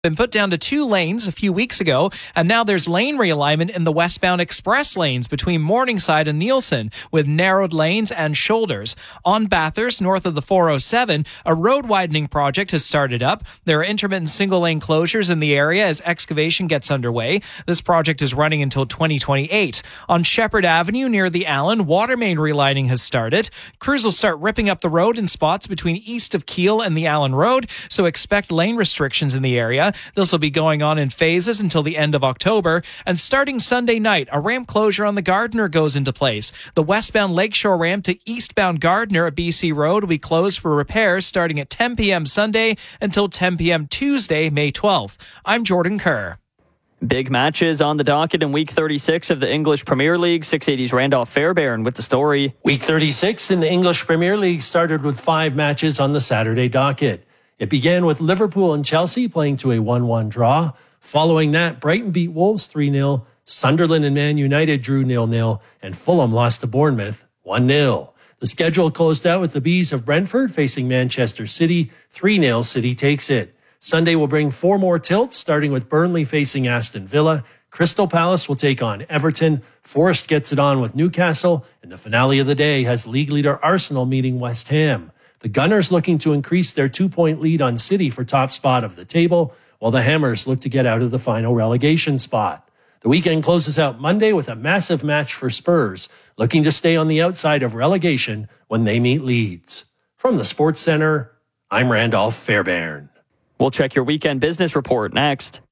been put down to 2 lanes a few weeks ago, and now there's lane realignment in the westbound express lanes between Morningside and Nielsen, with narrowed lanes and shoulders. On Bathurst, north of the 407, a road widening project has started up. There are intermittent single-lane closures in the area as excavation gets underway. This project is running until 2028. On Shepherd Avenue near the Allen, water main relining has started. Crews will start ripping up the road in spots between east of Keele and the Allen Road, so expect lane restrictions in the area. This will be going on in phases until the end of October. And starting Sunday night, a ramp closure on the Gardiner goes into place. The westbound Lakeshore ramp to eastbound Gardiner at BC Road will be closed for repairs starting at 10 p.m. Sunday until 10 p.m. Tuesday, May 12th. I'm Jordan Kerr. Big matches on the docket in Week 36 of the English Premier League. 680's Randolph Fairbairn with the story. Week 36 in the English Premier League started with 5 matches on the Saturday docket. It began with Liverpool and Chelsea playing to a 1-1 draw. Following that, Brighton beat Wolves 3-0, Sunderland and Man United drew 0-0, and Fulham lost to Bournemouth 1-0. The schedule closed out with the Bees of Brentford facing Manchester City. 3-0, City takes it. Sunday will bring 4 more tilts, starting with Burnley facing Aston Villa. Crystal Palace will take on Everton. Forest gets it on with Newcastle. And the finale of the day has league leader Arsenal meeting West Ham. The Gunners looking to increase their 2-point lead on City for top spot of the table, while the Hammers look to get out of the final relegation spot. The weekend closes out Monday with a massive match for Spurs, looking to stay on the outside of relegation when they meet Leeds. From the Sports Center, I'm Randolph Fairbairn. We'll check your weekend business report next.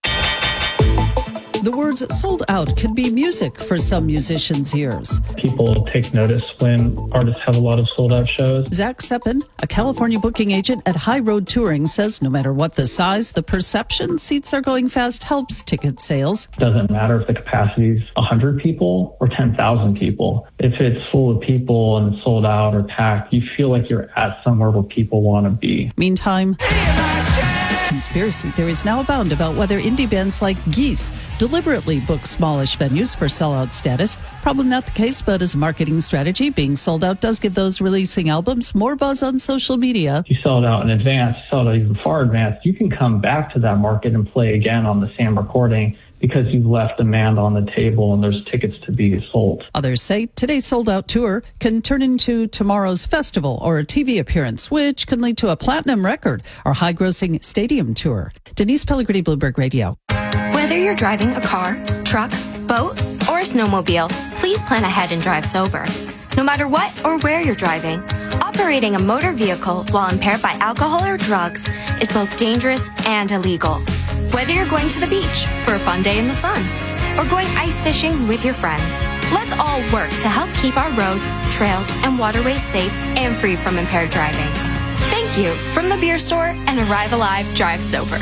The words sold out can be music for some musicians' ears. People take notice when artists have a lot of sold out shows. Zach Seppin, a California booking agent at High Road Touring, says no matter what the size, the perception seats are going fast helps ticket sales. Doesn't matter if the capacity is 100 people or 10,000 people. If it's full of people and sold out or packed, you feel like you're at somewhere where people want to be. Meantime, conspiracy theories now abound about whether indie bands like Geese deliberately book smallish venues for sellout status. Probably not the case, but as a marketing strategy, being sold out does give those releasing albums more buzz on social media. You sell it out in advance, sell it out even far advance, you can come back to that market and play again on the same recording because you've left demand on the table and there's tickets to be sold. Others say today's sold-out tour can turn into tomorrow's festival or a TV appearance, which can lead to a platinum record or high-grossing stadium tour. Denise Pellegrini, Bloomberg Radio. Whether you're driving a car, truck, boat, or a snowmobile, please plan ahead and drive sober. No matter what or where you're driving, operating a motor vehicle while impaired by alcohol or drugs is both dangerous and illegal. Whether you're going to the beach for a fun day in the sun or going ice fishing with your friends, let's all work to help keep our roads, trails, and waterways safe and free from impaired driving. Thank you from the beer store and Arrive Alive Drive Sober.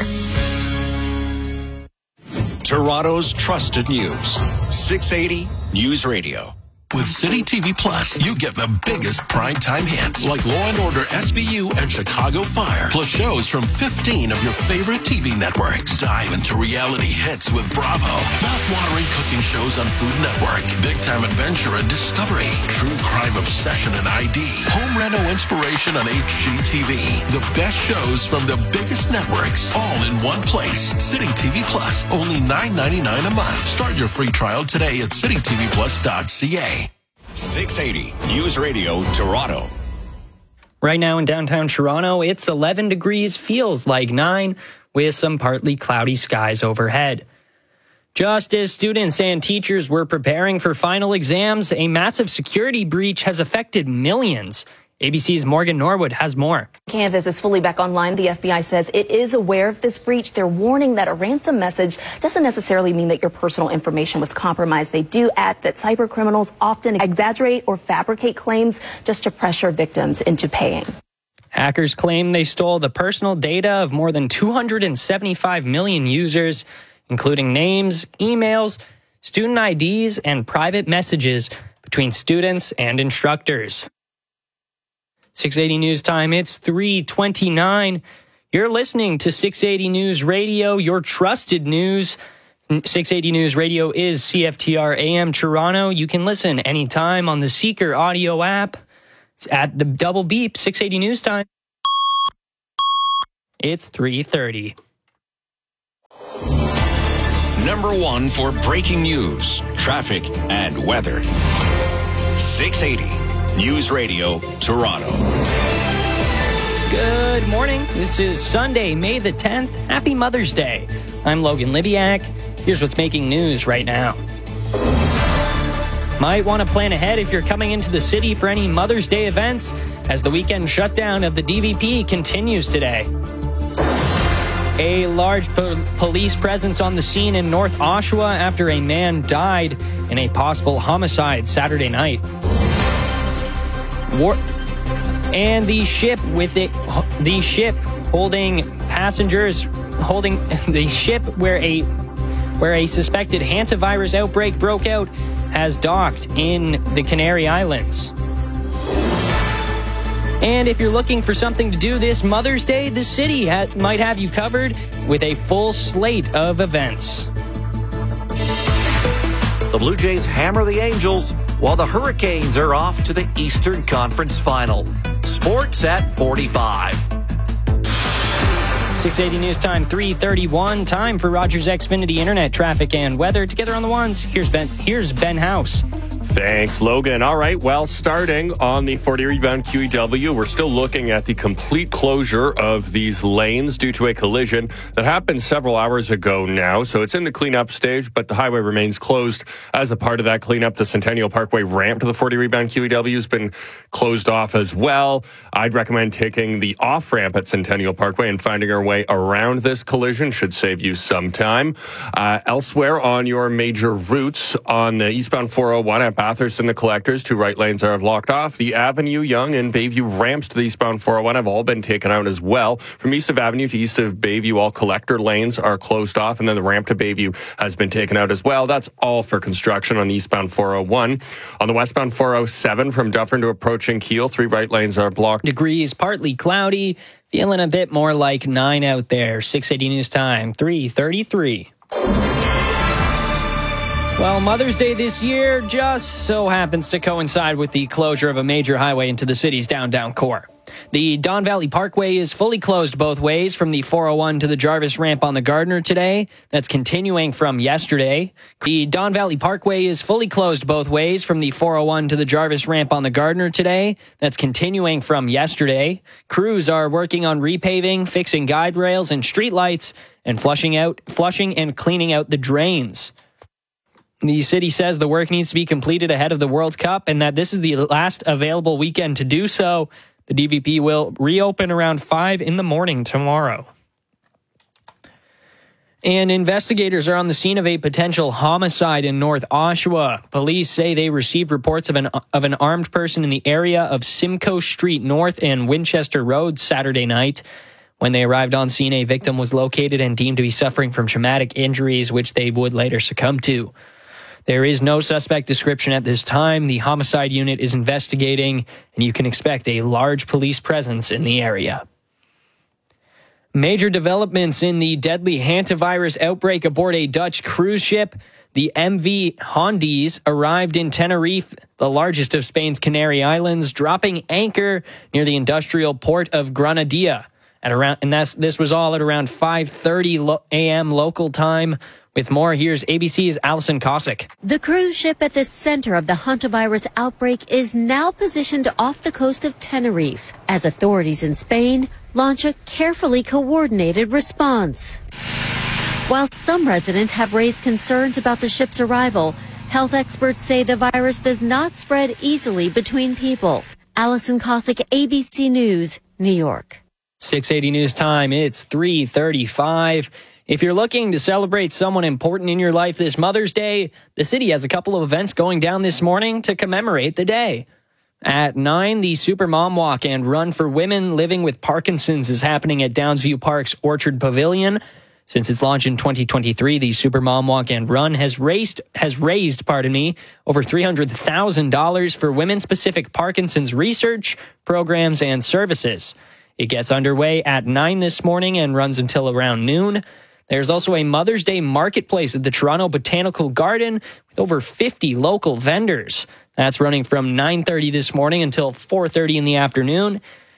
Toronto's trusted news. 680 News Radio. With City TV Plus, you get the biggest primetime hits like Law & Order SVU and Chicago Fire, plus shows from 15 of your favorite TV networks. Dive into reality hits with Bravo, mouth-watering cooking shows on Food Network, big-time adventure and discovery, true crime obsession and ID, home reno inspiration on HGTV. The best shows from the biggest networks, all in one place. City TV Plus, only $9.99 a month. Start your free trial today at citytvplus.ca. 680 News Radio, Toronto. Right now in downtown Toronto, it's 11 degrees, feels like 9, with some partly cloudy skies overhead. Just as students and teachers were preparing for final exams, a massive security breach has affected millions. ABC's Morgan Norwood has more. Campus is fully back online. The FBI says it is aware of this breach. They're warning that a ransom message doesn't necessarily mean that your personal information was compromised. They do add that cyber criminals often exaggerate or fabricate claims just to pressure victims into paying. Hackers claim they stole the personal data of more than 275 million users, including names, emails, student IDs, and private messages between students and instructors. 680 News Time, it's 3:29. You're listening to 680 News Radio, your trusted news. 680 News Radio is CFTR AM Toronto. You can listen anytime on the Seeker audio app. It's at the double beep, 680 News Time. It's 3:30. #1 for breaking news, traffic, and weather. 680 News Radio, Toronto. Good morning. This is Sunday, May the 10th. Happy Mother's Day. I'm Logan Libiak. Here's what's making news right now. Might want to plan ahead if you're coming into the city for any Mother's Day events, as the weekend shutdown of the DVP continues today. A large police presence on the scene in North Oshawa after a man died in a possible homicide Saturday night. And the ship holding passengers, where a suspected hantavirus outbreak broke out, has docked in the Canary Islands. And if you're looking for something to do this Mother's Day, the city might have you covered with a full slate of events. The Blue Jays hammer the Angels, while the Hurricanes are off to the Eastern Conference Final. Sports at 45. 680 News Time, 3:31. Time for Rogers Xfinity Internet traffic and weather. Together on the ones, here's Ben House. Thanks, Logan. All right, well, starting on the 40 rebound QEW, we're still looking at the complete closure of these lanes due to a collision that happened several hours ago now. So it's in the cleanup stage, but the highway remains closed as a part of that cleanup. The Centennial Parkway ramp to the 40 rebound QEW has been closed off as well. I'd recommend taking the off ramp at Centennial Parkway and finding our way around this collision. Should save you some time. Elsewhere on your major routes, on the eastbound 401 at Bathurst and the Collectors, 2 right lanes are locked off. The Avenue, Yonge, and Bayview ramps to the eastbound 401 have all been taken out as well. From east of Avenue to east of Bayview, all collector lanes are closed off, and then the ramp to Bayview has been taken out as well. That's all for construction on the eastbound 401. On the westbound 407 from Dufferin to approaching Keele, 3 right lanes are blocked. Degrees, partly cloudy, feeling a bit more like 9 out there. 680 News Time, 3:33. Well, Mother's Day this year just so happens to coincide with the closure of a major highway into the city's downtown core. The Don Valley Parkway is fully closed both ways from the 401 to the Jarvis ramp on the Gardner today. That's continuing from yesterday. The Don Valley Parkway is fully closed both ways from the 401 to the Jarvis ramp on the Gardner today. That's continuing from yesterday. Crews are working on repaving, fixing guide rails and streetlights, and flushing and cleaning out the drains. The city says the work needs to be completed ahead of the World Cup and that this is the last available weekend to do so. The DVP will reopen around 5 in the morning tomorrow. And investigators are on the scene of a potential homicide in North Oshawa. Police say they received reports of an armed person in the area of Simcoe Street North and Winchester Road Saturday night. When they arrived on scene, a victim was located and deemed to be suffering from traumatic injuries, which they would later succumb to. There is no suspect description at this time. The homicide unit is investigating, and you can expect a large police presence in the area. Major developments in the deadly hantavirus outbreak aboard a Dutch cruise ship. The MV Hondiz arrived in Tenerife, the largest of Spain's Canary Islands, dropping anchor near the industrial port of Granadilla. This was all at around 5:30 a.m. local time. With more, here's ABC's Alison Cossack. The cruise ship at the center of the hantavirus outbreak is now positioned off the coast of Tenerife as authorities in Spain launch a carefully coordinated response. While some residents have raised concerns about the ship's arrival, health experts say the virus does not spread easily between people. Alison Cossack, ABC News, New York. 680 News Time, it's 3:35. If you're looking to celebrate someone important in your life this Mother's Day, the city has a couple of events going down this morning to commemorate the day. At 9, the Super Mom Walk and Run for Women Living with Parkinson's is happening at Downsview Park's Orchard Pavilion. Since its launch in 2023, the Super Mom Walk and Run has raised over $300,000 for women-specific Parkinson's research, programs, and services. It gets underway at 9 this morning and runs until around noon. There's also a Mother's Day marketplace at the Toronto Botanical Garden with over 50 local vendors. That's running from 9:30 this morning until 4:30 in the afternoon.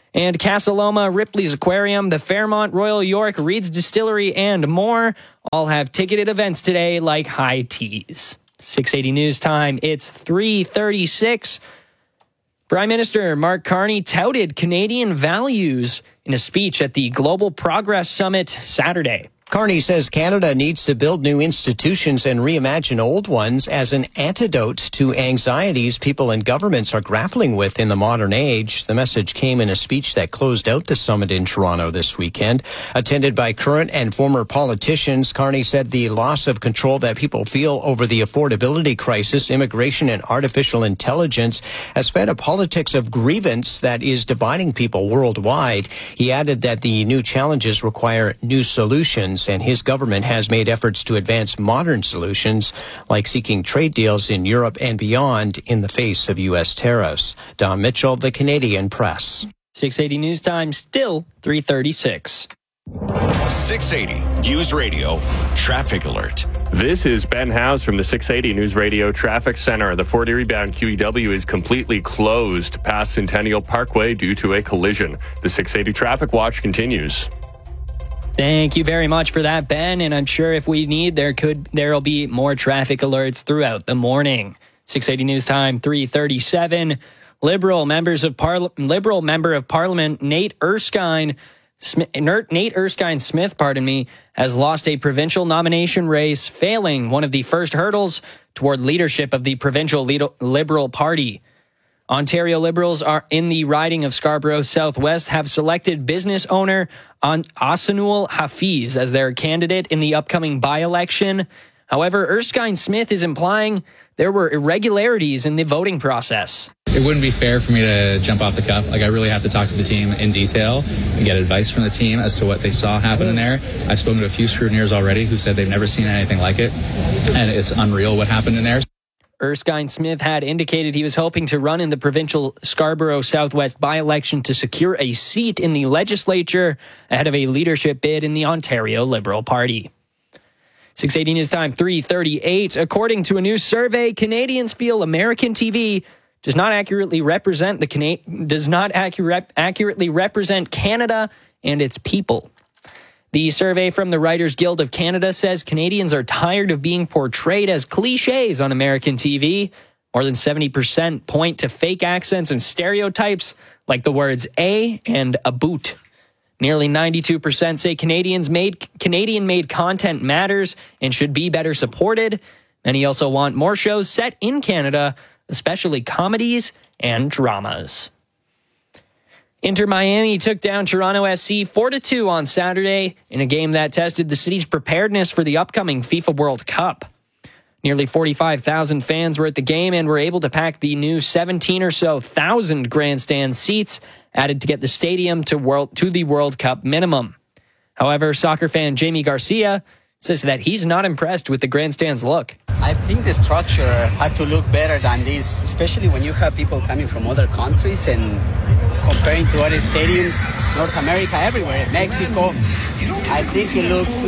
And Casa Loma, Ripley's Aquarium, the Fairmont, Royal York, Reed's Distillery, and more all have ticketed events today like High Teas. 680 News Time, it's 3:36. Prime Minister Mark Carney touted Canadian values in a speech at the Global Progress Summit Saturday. Carney says Canada needs to build new institutions and reimagine old ones as an antidote to anxieties people and governments are grappling with in the modern age. The message came in a speech that closed out the summit in Toronto this weekend. Attended by current and former politicians, Carney said the loss of control that people feel over the affordability crisis, immigration, and artificial intelligence has fed a politics of grievance that is dividing people worldwide. He added that the new challenges require new solutions, and his government has made efforts to advance modern solutions, like seeking trade deals in Europe and beyond in the face of U.S. tariffs. Don Mitchell, The Canadian Press. 680 News Time, still 3:36. 680 News Radio Traffic Alert. This is Ben House from the 680 News Radio Traffic Center. The Fort Erie bound QEW is completely closed past Centennial Parkway due to a collision. The 680 Traffic Watch continues. Thank you very much for that, Ben. And I'm sure if we need, there'll be more traffic alerts throughout the morning. 680 News Time, 3:37. Liberal Member of Parliament Nate Erskine Smith, has lost a provincial nomination race, failing one of the first hurdles toward leadership of the provincial Liberal Party. Ontario Liberals are in the riding of Scarborough Southwest have selected business owner Asanul Hafiz as their candidate in the upcoming by-election. However, Erskine Smith is implying there were irregularities in the voting process. It wouldn't be fair for me to jump off the cuff. I really have to talk to the team in detail and get advice from the team as to what they saw happen in there. I've spoken to a few scrutineers already who said they've never seen anything like it, and it's unreal what happened in there. Erskine Smith had indicated he was hoping to run in the provincial Scarborough Southwest by-election to secure a seat in the legislature ahead of a leadership bid in the Ontario Liberal Party. 680 News Time, 3:38. According to a new survey, Canadians feel American TV does not accurately represent Canada and its people. The survey from the Writers Guild of Canada says Canadians are tired of being portrayed as cliches on American TV. More than 70% point to fake accents and stereotypes like the words "a" and "a boot." Nearly 92% say Canadian-made content matters and should be better supported. Many also want more shows set in Canada, especially comedies and dramas. Inter Miami took down Toronto FC 4-2 on Saturday in a game that tested the city's preparedness for the upcoming FIFA World Cup. Nearly 45,000 fans were at the game and were able to pack the new 17 or so thousand grandstand seats added to get the stadium to the World Cup minimum. However, soccer fan Jamie Garcia says that he's not impressed with the grandstand's look. I think the structure had to look better than this, especially when you have people coming from other countries and comparing to other stadiums, North America, everywhere, Mexico. I think it looks,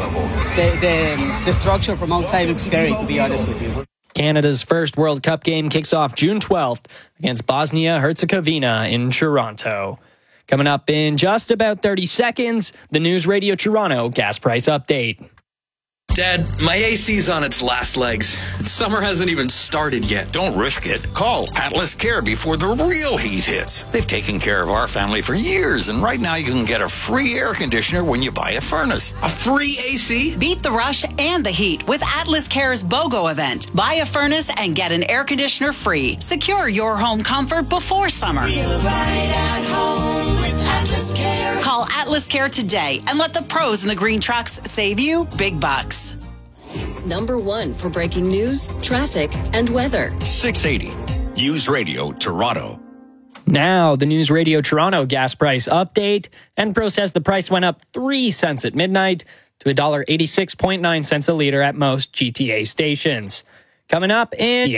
the structure from outside looks scary, to be honest with you. Canada's first World Cup game kicks off June 12th against Bosnia-Herzegovina in Toronto. Coming up in just about 30 seconds, the News Radio Toronto gas price update. Dad, my AC's on its last legs. Summer hasn't even started yet. Don't risk it. Call Atlas Care before the real heat hits. They've taken care of our family for years, and right now you can get a free air conditioner when you buy a furnace. A free AC? Beat the rush and the heat with Atlas Care's BOGO event. Buy a furnace and get an air conditioner free. Secure your home comfort before summer. Feel right at home with Atlas Care. Call Atlas Care today and let the pros in the green trucks save you big bucks. Number 1 for breaking news, traffic, and weather. 680 News Radio Toronto. Now, the News Radio Toronto gas price update. Enpro says the price went up 3 cents at midnight to $1.86.9 a liter at most GTA stations. Coming up in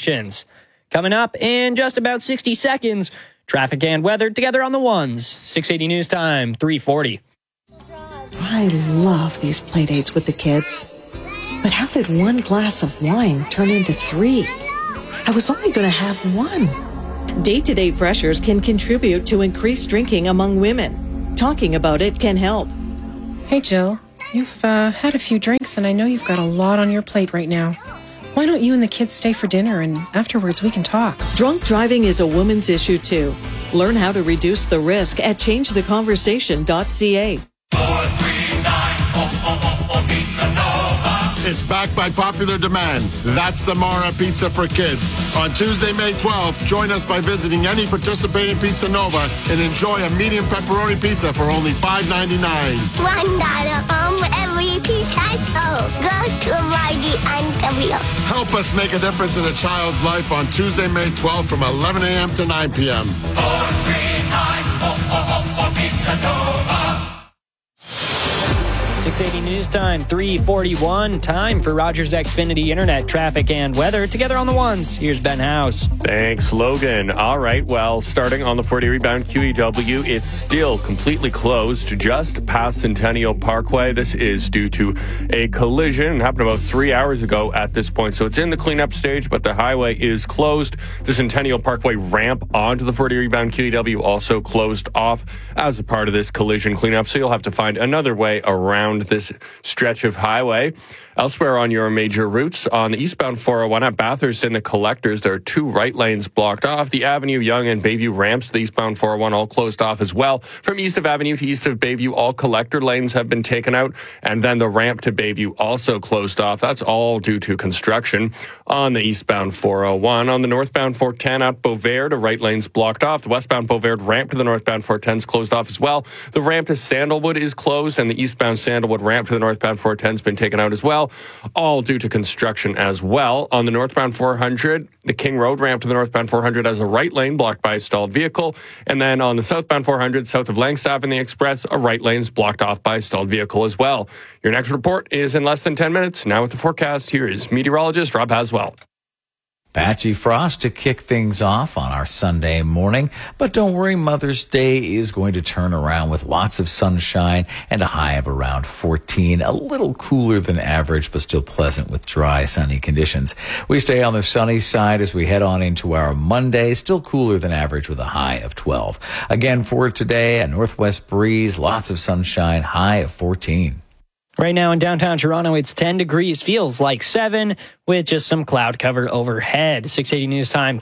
just about 60 seconds, traffic and weather together on the ones. 680 News Time, 3:40. I love these play dates with the kids. But how did one glass of wine turn into 3? I was only going to have one. Day-to-day pressures can contribute to increased drinking among women. Talking about it can help. Hey, Jill. You've had a few drinks, and I know you've got a lot on your plate right now. Why don't you and the kids stay for dinner, and afterwards we can talk? Drunk driving is a woman's issue, too. Learn how to reduce the risk at changetheconversation.ca. It's back by popular demand. That's Samara Pizza for Kids. On Tuesday, May 12th, join us by visiting any participating Pizza Nova and enjoy a medium pepperoni pizza for only $5.99. $1 from every pizza sold. Go to YDNW. Help us make a difference in a child's life on Tuesday, May 12th from 11 a.m. to 9 p.m. 439 Pizza Nova. 680 News Time, 3:41. Time for Rogers Xfinity Internet, traffic, and weather. Together on the ones, here's Ben House. Thanks, Logan. All right, well, starting on the 40 rebound QEW, it's still completely closed just past Centennial Parkway. This is due to a collision. It happened about 3 hours ago at this point. So it's in the cleanup stage, but the highway is closed. The Centennial Parkway ramp onto the 40 rebound QEW also closed off as a part of this collision cleanup. So you'll have to find another way around this stretch of highway. Elsewhere on your major routes, on the eastbound 401 at Bathurst and the Collectors, there are 2 right lanes blocked off. The Avenue, Yonge, and Bayview ramps to the eastbound 401 all closed off as well. From east of Avenue to east of Bayview, all collector lanes have been taken out, and then the ramp to Bayview also closed off. That's all due to construction on the eastbound 401. On the northbound 410 at Beauvert, the right lane's blocked off. The westbound Beauvert ramp to the northbound 410 is closed off as well. The ramp to Sandalwood is closed, and the eastbound Sandalwood ramp to the northbound 410 has been taken out as well, all due to construction as well. On the northbound 400, the King Road ramp to the northbound 400 has a right lane blocked by a stalled vehicle. And then on the southbound 400, south of Langstaff and the Express, a right lane's blocked off by a stalled vehicle as well. Your next report is in less than 10 minutes. Now with the forecast, here is meteorologist Rob Haswell. Patchy frost to kick things off on our Sunday morning, but don't worry, Mother's Day is going to turn around with lots of sunshine and a high of around 14, a little cooler than average, but still pleasant with dry, sunny conditions. We stay on the sunny side as we head on into our Monday, still cooler than average with a high of 12. Again, for today, a northwest breeze, lots of sunshine, high of 14. Right now in downtown Toronto, it's 10 degrees, feels like 7, with just some cloud cover overhead. 680 News Time,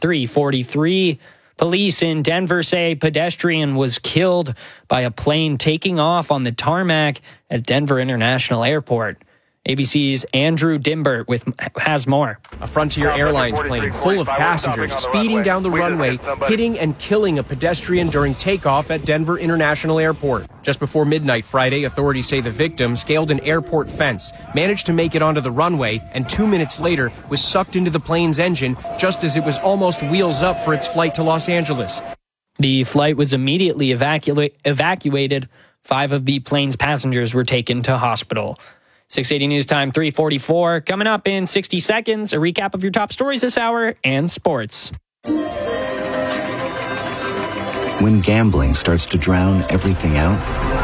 3:43. Police in Denver say a pedestrian was killed by a plane taking off on the tarmac at Denver International Airport. ABC's Andrew Dimbert has more. A Frontier Airlines plane full of passengers speeding down the runway, hitting and killing a pedestrian during takeoff at Denver International Airport. Just before midnight Friday, authorities say the victim scaled an airport fence, managed to make it onto the runway, and 2 minutes later was sucked into the plane's engine just as it was almost wheels up for its flight to Los Angeles. The flight was immediately evacuated. 5 of the plane's passengers were taken to hospital. 680 News Time, 3:44. Coming up in 60 seconds, a recap of your top stories this hour and sports. When gambling starts to drown everything out,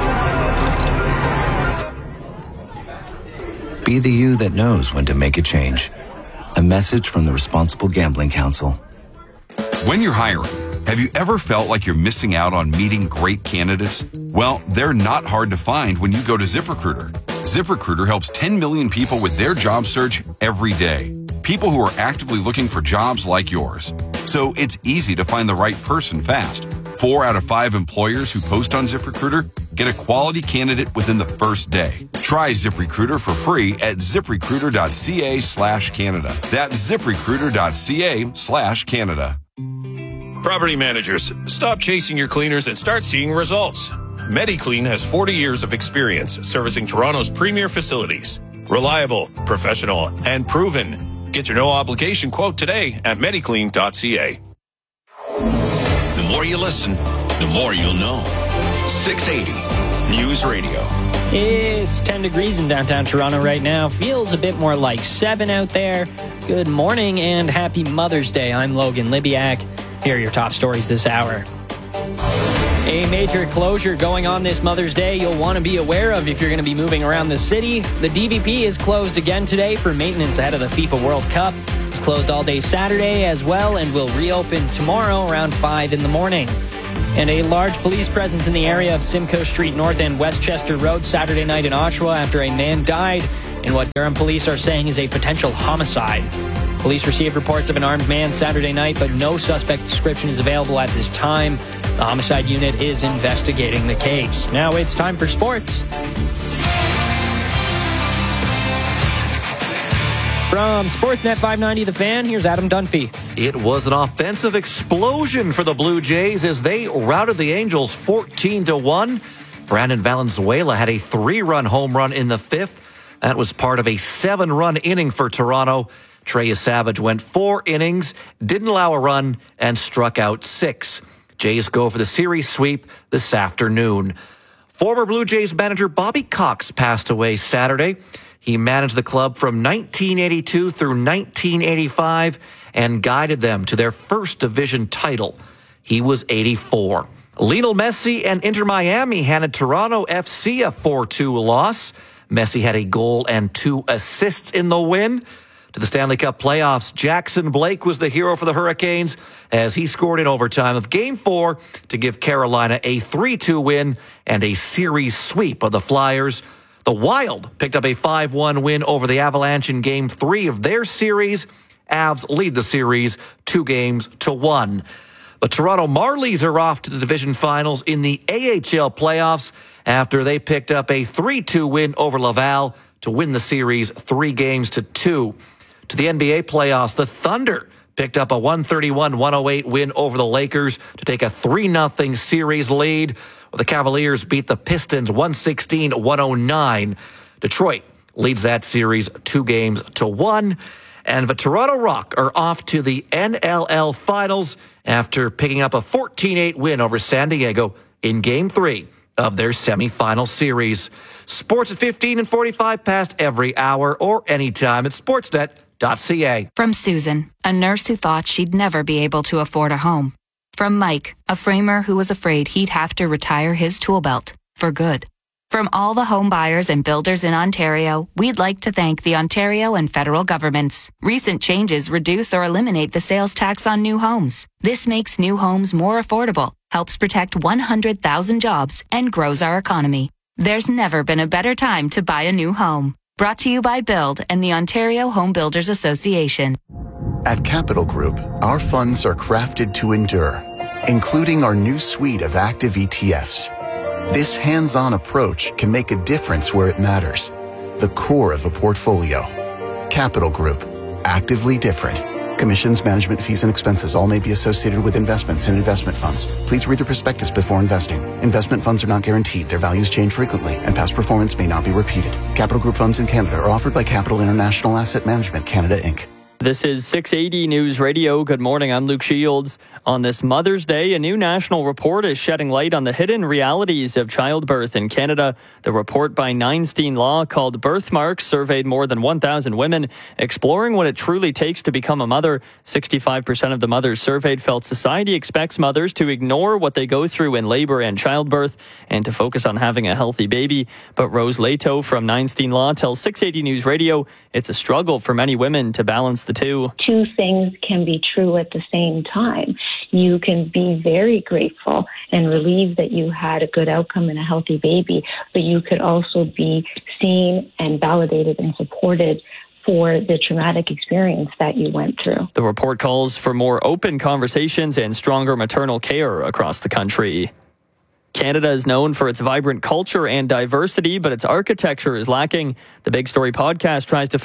be the you that knows when to make a change. A message from the Responsible Gambling Council. When you're hiring, have you ever felt like you're missing out on meeting great candidates? Well, they're not hard to find when you go to ZipRecruiter. ZipRecruiter helps 10 million people with their job search every day. People who are actively looking for jobs like yours. So it's easy to find the right person fast. 4 out of 5 employers who post on ZipRecruiter get a quality candidate within the first day. Try ZipRecruiter for free at ziprecruiter.ca/Canada. That's ziprecruiter.ca/Canada. Property managers, stop chasing your cleaners and start seeing results. MediClean has 40 years of experience servicing Toronto's premier facilities. Reliable, professional, and proven. Get your no-obligation quote today at mediclean.ca. The more you listen, the more you'll know. 680 News Radio. It's 10 degrees in downtown Toronto right now. Feels a bit more like 7 out there. Good morning and happy Mother's Day. I'm Logan Libiak. Here are your top stories this hour. A major closure going on this Mother's Day you'll want to be aware of if you're going to be moving around the city. The DVP is closed again today for maintenance ahead of the FIFA World Cup. It's closed all day Saturday as well and will reopen tomorrow around 5 in the morning. And a large police presence in the area of Simcoe Street North and Westchester Road Saturday night in Oshawa after a man died in what Durham police are saying is a potential homicide. Police received reports of an armed man Saturday night, but no suspect description is available at this time. The homicide unit is investigating the case. Now it's time for sports. From Sportsnet 590 The Fan, here's Adam Dunphy. It was an offensive explosion for the Blue Jays as they routed the Angels 14-1. Brandon Valenzuela had a 3-run home run in the 5th. That was part of a 7-run inning for Toronto. Trey Savage went 4 innings, didn't allow a run, and struck out 6. Jays go for the series sweep this afternoon. Former Blue Jays manager Bobby Cox passed away Saturday. He managed the club from 1982 through 1985 and guided them to their first division title. He was 84. Lionel Messi and Inter Miami handed Toronto FC a 4-2 loss. Messi had a goal and 2 assists in the win. To the Stanley Cup playoffs, Jackson Blake was the hero for the Hurricanes as he scored in overtime of Game 4 to give Carolina a 3-2 win and a series sweep of the Flyers. The Wild picked up a 5-1 win over the Avalanche in Game 3 of their series. Avs lead the series 2-1. The Toronto Marlies are off to the division finals in the AHL playoffs after they picked up a 3-2 win over Laval to win the series 3-2. To the NBA playoffs, the Thunder picked up a 131-108 win over the Lakers to take a 3-0 series lead. The Cavaliers beat the Pistons 116-109. Detroit leads that series 2-1. And the Toronto Rock are off to the NLL Finals after picking up a 14-8 win over San Diego in Game 3 of their semifinal series. Sports at 15 and 45 past every hour or anytime at sportsnet.ca. From Susan, a nurse who thought she'd never be able to afford a home. From Mike, a framer who was afraid he'd have to retire his tool belt for good. From all the home buyers and builders in Ontario, we'd like to thank the Ontario and federal governments. Recent changes reduce or eliminate the sales tax on new homes. This makes new homes more affordable, helps protect 100,000 jobs, and grows our economy. There's never been a better time to buy a new home. Brought to you by Build and the Ontario Home Builders Association. At Capital Group, our funds are crafted to endure, including our new suite of active ETFs. This hands-on approach can make a difference where it matters, the core of a portfolio. Capital Group, actively different. Commissions, management fees, and expenses all may be associated with investments in investment funds. Please read the prospectus before investing. Investment funds are not guaranteed. Their values change frequently, and past performance may not be repeated. Capital Group funds in Canada are offered by Capital International Asset Management Canada, Inc. This is 680 News Radio. Good morning. I'm Luke Shields. On this Mother's Day, a new national report is shedding light on the hidden realities of childbirth in Canada. The report by Neinstein Law, called Birthmarks, surveyed more than 1,000 women, exploring what it truly takes to become a mother. 65% of the mothers surveyed felt society expects mothers to ignore what they go through in labor and childbirth and to focus on having a healthy baby. But Rose Leto from Neinstein Law tells 680 News Radio it's a struggle for many women to balance the two. Two things can be true at the same time. You can be very grateful and relieved that you had a good outcome and a healthy baby, but you could also be seen and validated and supported for the traumatic experience that you went through. The report calls for more open conversations and stronger maternal care across the country. Canada is known for its vibrant culture and diversity, but its architecture is lacking. The Big Story podcast tries to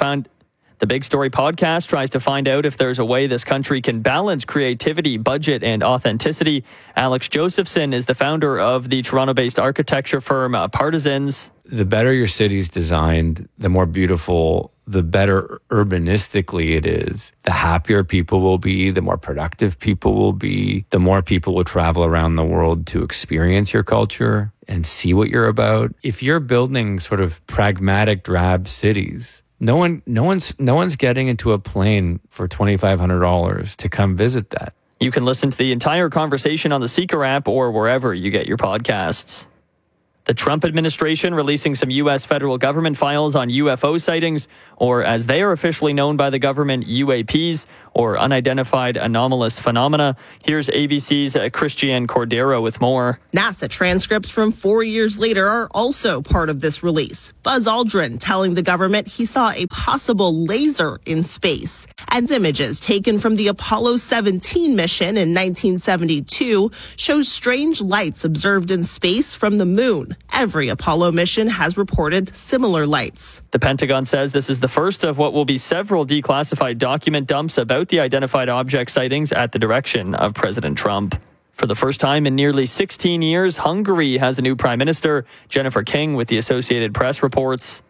find out if there's a way this country can balance creativity, budget, and authenticity. Alex Josephson is the founder of the Toronto-based architecture firm Partisans. The better your city's designed, the more beautiful, the better urbanistically it is. The happier people will be, the more productive people will be, the more people will travel around the world to experience your culture and see what you're about. If you're building sort of pragmatic, drab cities, no one's getting into a plane for $2,500 to come visit that. You can listen to the entire conversation on the Seeker app or wherever you get your podcasts. the Trump administration releasing some U.S. federal government files on UFO sightings, or as they are officially known by the government, UAPs, or unidentified anomalous phenomena. Here's ABC's Christiane Cordero with more. NASA transcripts from 4 years later are also part of this release. Buzz Aldrin telling the government he saw a possible laser in space. And images taken from the Apollo 17 mission in 1972 show strange lights observed in space from the moon. Every Apollo mission has reported similar lights. The Pentagon says this is the first of what will be several declassified document dumps about the identified object sightings at the direction of President Trump. For the first time in nearly 16 years, Hungary has a new prime minister. Jennifer King with the Associated Press reports.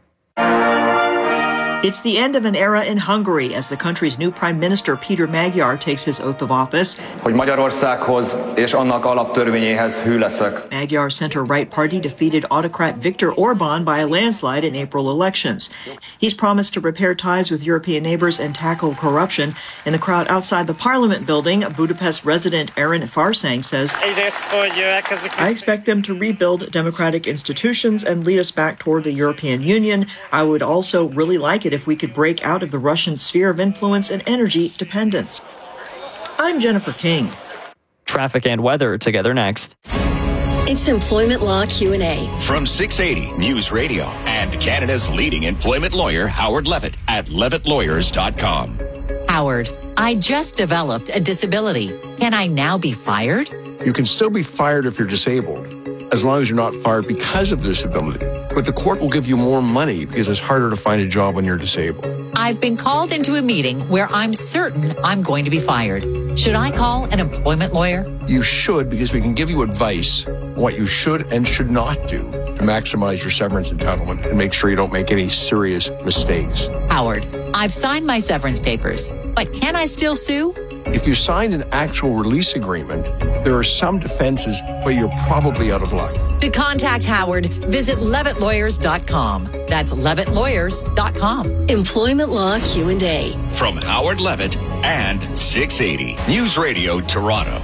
It's the end of an era in Hungary as the country's new Prime Minister Peter Magyar takes his oath of office. Hogy Magyarországhoz és annak alaptörvényéhez hű leszek. Magyar's center-right party defeated autocrat Viktor Orbán by a landslide in April elections. He's promised to repair ties with European neighbors and tackle corruption. In the crowd outside the Parliament building, Budapest resident Aaron Farsang says, I expect them to rebuild democratic institutions and lead us back toward the European Union. I would also really like it if we could break out of the Russian sphere of influence and energy dependence. I'm Jennifer King. Traffic and weather together next. It's Employment Law Q&A. From 680 News Radio and Canada's leading employment lawyer, Howard Levitt, at levittlawyers.com. Howard, I just developed a disability. Can I now be fired? You can still be fired if you're disabled, as long as you're not fired because of disability. But the court will give you more money because it's harder to find a job when you're disabled. I've been called into a meeting where I'm certain I'm going to be fired. Should I call an employment lawyer? You should, because we can give you advice on what you should and should not do to maximize your severance entitlement and make sure you don't make any serious mistakes. Howard, I've signed my severance papers, but can I still sue? If you signed an actual release agreement, there are some defenses, but you're probably out of luck. To contact Howard, visit levittlawyers.com. That's levittlawyers.com. Employment Law Q&A. From Howard Levitt and 680 News Radio Toronto.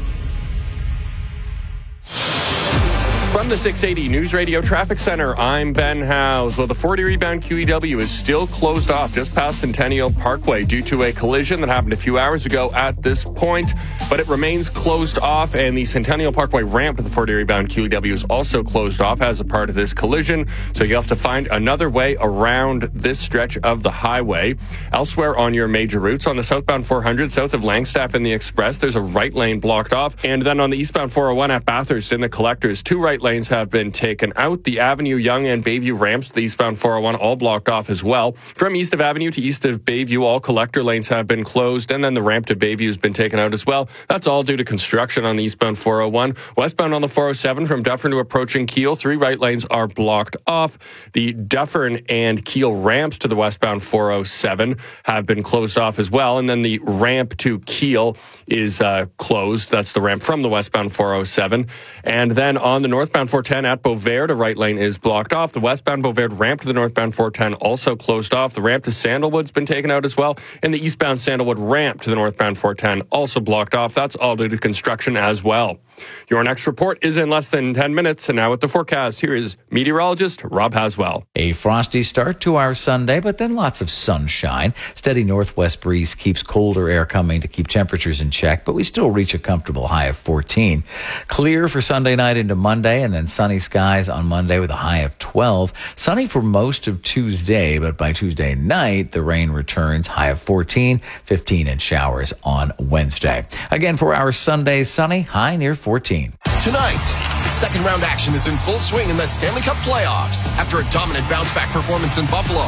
From the 680 News Radio Traffic Center, I'm Ben Howes. Well, the 40 eastbound QEW is still closed off just past Centennial Parkway due to a collision that happened a few hours ago at this point, but it remains closed off, and the Centennial Parkway ramp to the 40 eastbound QEW is also closed off as a part of this collision, so you have to find another way around this stretch of the highway. Elsewhere on your major routes, on the southbound 400 south of Langstaff and the Express, there's a right lane blocked off, and then on the eastbound 401 at Bathurst in the Collectors, two right lanes have been taken out. The Avenue, Yonge, and Bayview ramps to the eastbound 401 all blocked off as well. From east of Avenue to east of Bayview, all collector lanes have been closed, and then the ramp to Bayview has been taken out as well. That's all due to construction on the eastbound 401. Westbound on the 407 from Dufferin to approaching Kiel, three right lanes are blocked off. The Dufferin and Kiel ramps to the westbound 407 have been closed off as well, and then the ramp to Kiel is closed. That's the ramp from the westbound 407. And then on the northbound 410 at Beauvert, a right lane is blocked off. The westbound Beauvert ramp to the northbound 410 also closed off. The ramp to Sandalwood's been taken out as well. And the eastbound Sandalwood ramp to the northbound 410 also blocked off. That's all due to construction as well. Your next report is in less than 10 minutes. And now with the forecast, here is meteorologist Rob Haswell. A frosty start to our Sunday, but then lots of sunshine. Steady northwest breeze keeps colder air coming to keep temperatures in check, but we still reach a comfortable high of 14. Clear for Sunday night into Monday, and then sunny skies on Monday with a high of 12. Sunny for most of Tuesday, but by Tuesday night, the rain returns, high of 14, 15 in showers on Wednesday. Again, for our Sunday, sunny, high near 14. Tonight, the second round action is in full swing in the Stanley Cup playoffs after a dominant bounce-back performance in Buffalo.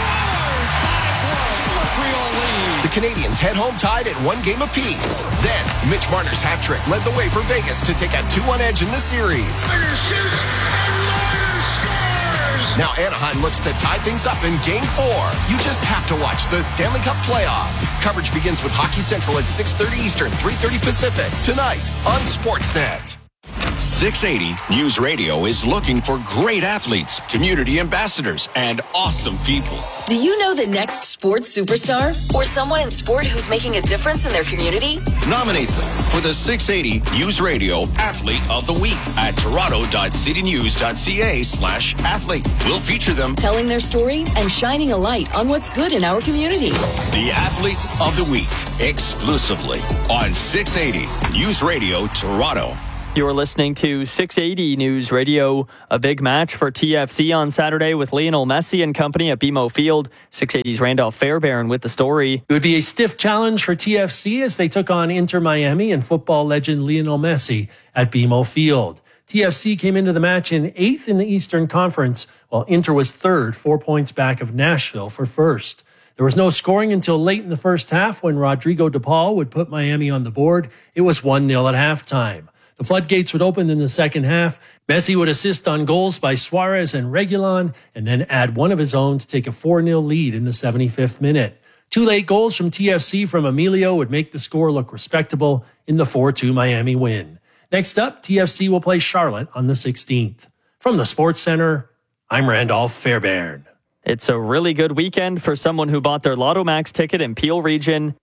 The Canadians head home tied at one game apiece. Then, Mitch Marner's hat trick led the way for Vegas to take a 2-1 edge in the series. Now Anaheim looks to tie things up in Game 4. You just have to watch the Stanley Cup playoffs. Coverage begins with Hockey Central at 6:30 Eastern, 3:30 Pacific. Tonight on Sportsnet. 680 News Radio is looking for great athletes, community ambassadors, and awesome people. Do you know the next sports superstar or someone in sport who's making a difference in their community? Nominate them for the 680 News Radio Athlete of the Week at toronto.citynews.ca/athlete. We'll feature them telling their story and shining a light on what's good in our community. The Athlete of the Week, exclusively on 680 News Radio Toronto. You're listening to 680 News Radio. A big match for TFC on Saturday with Lionel Messi and company at BMO Field. 680's Randolph Fairbairn with the story. It would be a stiff challenge for TFC as they took on Inter Miami and football legend Lionel Messi at BMO Field. TFC came into the match in 8th in the Eastern Conference, while Inter was 3rd, 4 points back of Nashville for 1st. There was no scoring until late in the first half when Rodrigo De Paul would put Miami on the board. It was 1-0 at halftime. The floodgates would open in the second half. Messi would assist on goals by Suarez and Reguilon, and then add one of his own to take a 4-0 lead in the 75th minute. 2 late goals from TFC from Emilio would make the score look respectable in the 4-2 Miami win. Next up, TFC will play Charlotte on the 16th. From the Sports Center, I'm Randolph Fairbairn. It's a really good weekend for someone who bought their Lotto Max ticket in Peel Region.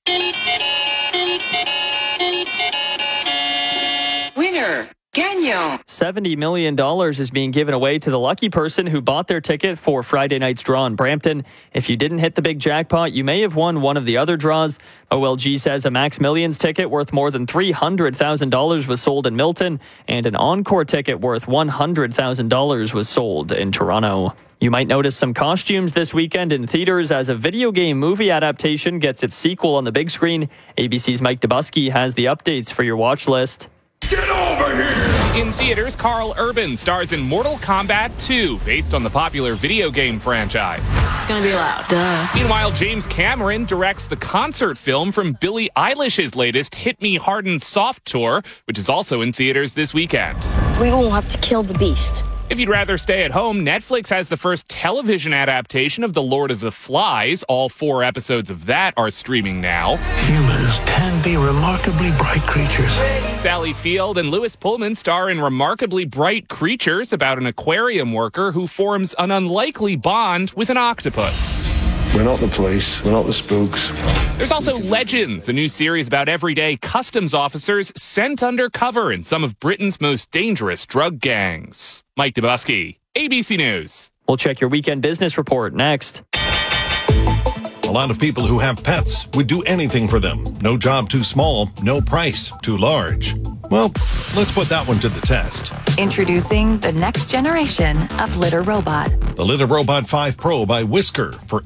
Winner, Gagnon. $70 million is being given away to the lucky person who bought their ticket for Friday night's draw in Brampton. If you didn't hit the big jackpot, you may have won one of the other draws. OLG says a Max Millions ticket worth more than $300,000 was sold in Milton, and an Encore ticket worth $100,000 was sold in Toronto. You might notice some costumes this weekend in theaters as a video game movie adaptation gets its sequel on the big screen. ABC's Mike Dubusky has the updates for your watch list. Get over here! In theaters, Carl Urban stars in Mortal Kombat 2, based on the popular video game franchise. It's gonna be loud. Duh. Meanwhile, James Cameron directs the concert film from Billie Eilish's latest Hit Me Hard and Soft tour, which is also in theaters this weekend. We won't have to kill the beast. If you'd rather stay at home, Netflix has the first television adaptation of The Lord of the Flies. All 4 episodes of that are streaming now. Humans can be remarkably bright creatures. Sally Field and Lewis Pullman star in Remarkably Bright Creatures about an aquarium worker who forms an unlikely bond with an octopus. We're not the police. We're not the spooks. There's also Legends, a new series about everyday customs officers sent undercover in some of Britain's most dangerous drug gangs. Mike Dubusky, ABC News. We'll check your weekend business report next. A lot of people who have pets would do anything for them. No job too small, no price too large. Well, let's put that one to the test. Introducing the next generation of Litter Robot. The Litter Robot 5 Pro by Whisker for